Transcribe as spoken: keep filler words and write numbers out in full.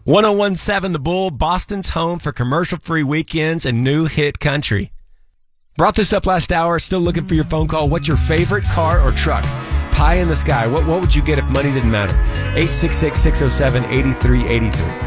ten seventeen The Bull, Boston's home for commercial-free weekends and new hit country. Brought this up last hour. Still looking for your phone call. What's your favorite car or truck? Pie in the sky. What, what would you get if money didn't matter? eight six six, six oh seven, eight three eight three.